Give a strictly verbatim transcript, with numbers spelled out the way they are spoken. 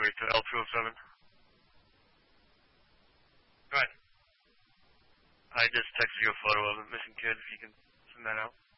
way to L two oh seven. Go ahead. I just texted you a photo of a missing kid, if you can send that out.